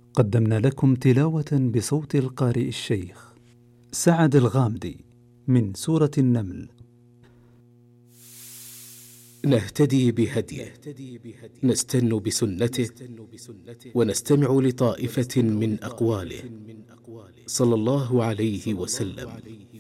قدمنا لكم تلاوة بصوت القارئ الشيخ سعد الغامدي من سورة النمل. نهتدي بهديه، نستن بسنته، ونستمع لطائفة من أقواله صلى الله عليه وسلم.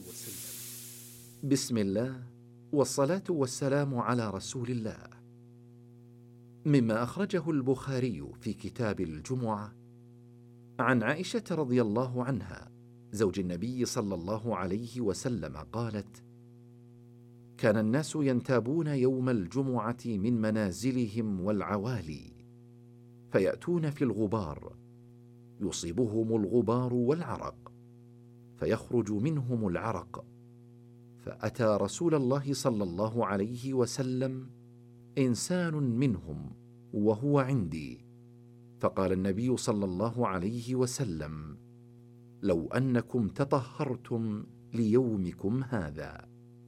بسم الله، والصلاة والسلام على رسول الله. مما أخرجه البخاري في كتاب الجمعة عن عائشة رضي الله عنها زوج النبي صلى الله عليه وسلم قالت: كان الناس ينتابون يوم الجمعة من منازلهم والعوالي، فيأتون في الغبار، يصيبهم الغبار والعرق، فيخرج منهم العرق. فأتى رسول الله صلى الله عليه وسلم إنسان منهم وهو عندي، فقال النبي صلى الله عليه وسلم: لو أنكم تطهرتم ليومكم هذا.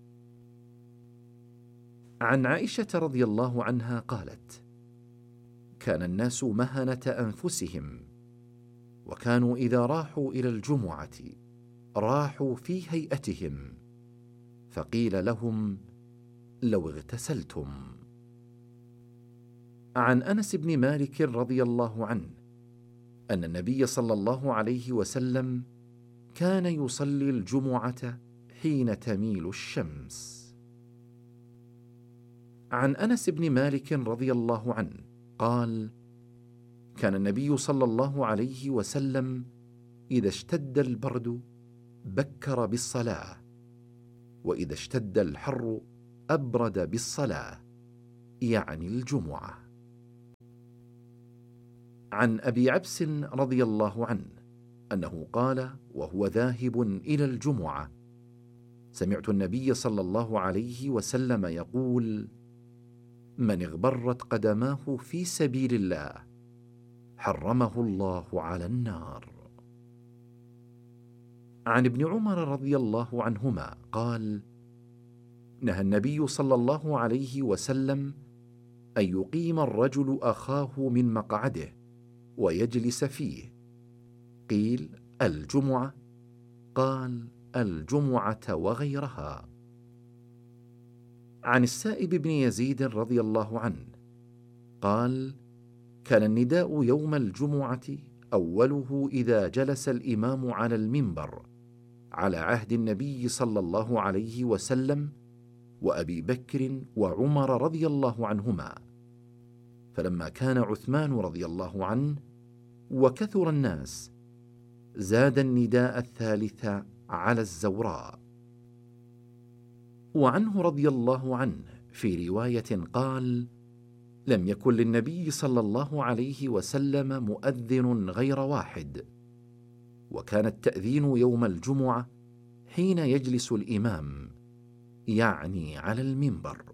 عن عائشة رضي الله عنها قالت: كان الناس مهنة أنفسهم، وكانوا إذا راحوا إلى الجمعة راحوا في هيئتهم، فقيل لهم: لو اغتسلتم. عن أنس بن مالك رضي الله عنه أن النبي صلى الله عليه وسلم كان يصلي الجمعة حين تميل الشمس. عن أنس بن مالك رضي الله عنه قال: كان النبي صلى الله عليه وسلم إذا اشتد البرد بكر بالصلاة، وإذا اشتد الحر أبرد بالصلاة، يعني الجمعة. عن أبي عبس رضي الله عنه أنه قال وهو ذاهب إلى الجمعة: سمعت النبي صلى الله عليه وسلم يقول: من اغبرت قدماه في سبيل الله حرمه الله على النار. عن ابن عمر رضي الله عنهما قال: نهى النبي صلى الله عليه وسلم أن يقيم الرجل أخاه من مقعده ويجلس فيه. قيل: الجمعة؟ قال: الجمعة وغيرها. عن السائب بن يزيد رضي الله عنه قال: كان النداء يوم الجمعة أوله إذا جلس الإمام على المنبر على عهد النبي صلى الله عليه وسلم وأبي بكر وعمر رضي الله عنهما، فلما كان عثمان رضي الله عنه وكثر الناس زاد النداء الثالث على الزوراء. وعنه رضي الله عنه في رواية قال: لم يكن للنبي صلى الله عليه وسلم مؤذن غير واحد، وكان التأذين يوم الجمعة حين يجلس الإمام، يعني على المنبر.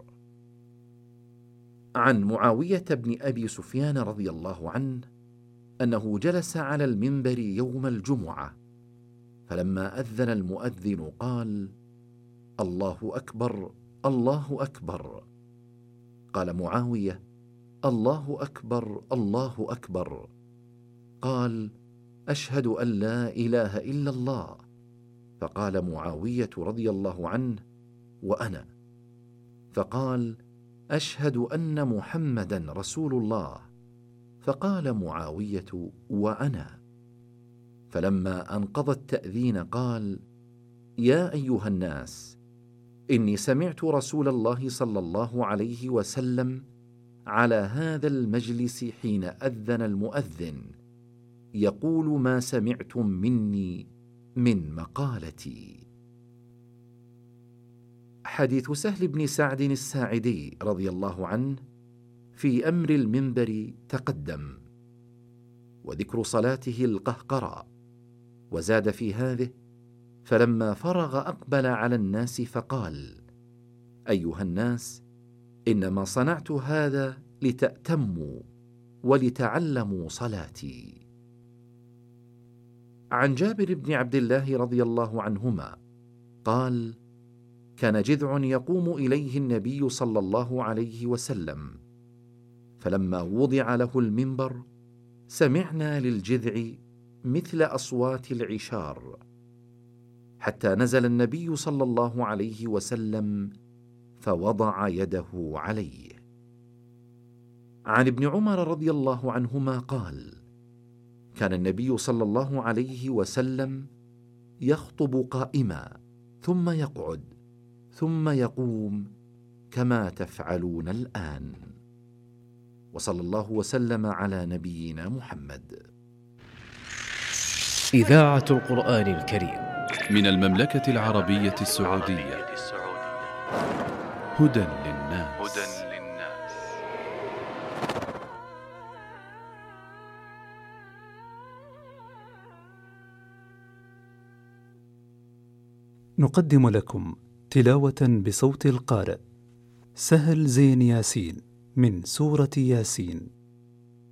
عن معاوية بن أبي سفيان رضي الله عنه أنه جلس على المنبر يوم الجمعة، فلما أذن المؤذن قال: الله أكبر، الله أكبر. قال معاوية: الله أكبر، الله أكبر. قال: أشهد أن لا إله إلا الله. فقال معاوية رضي الله عنه: وأنا. فقال: أشهد أن محمدا رسول الله. فقال معاوية: وأنا. فلما أنقضى التأذين قال: يا أيها الناس، إني سمعت رسول الله صلى الله عليه وسلم على هذا المجلس حين أذن المؤذن يقول ما سمعتم مني من مقالتي. حديث سهل بن سعد الساعدي رضي الله عنه في أمر المنبر تقدم، وذكر صلاته القهقرى، وزاد في هذه: فلما فرغ أقبل على الناس فقال: أيها الناس، إنما صنعت هذا لتأتموا ولتعلموا صلاتي. عن جابر بن عبد الله رضي الله عنهما قال: كان جذع يقوم إليه النبي صلى الله عليه وسلم، فلما وضع له المنبر سمعنا للجذع مثل أصوات العشار، حتى نزل النبي صلى الله عليه وسلم فوضع يده عليه. عن ابن عمر رضي الله عنهما قال: كان النبي صلى الله عليه وسلم يخطب قائما، ثم يقعد، ثم يقوم، كما تفعلون الآن. وصلى الله وسلم على نبينا محمد. إذاعة القرآن الكريم من المملكة العربية السعودية. هدى للناس. نقدم لكم تلاوة بصوت القارئ سهل زين ياسين من سورة ياسين.